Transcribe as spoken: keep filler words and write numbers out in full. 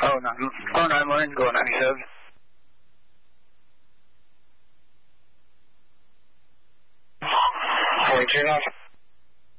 Oh, nine, oh, nine one, go ninety-seven. Forty-two knots.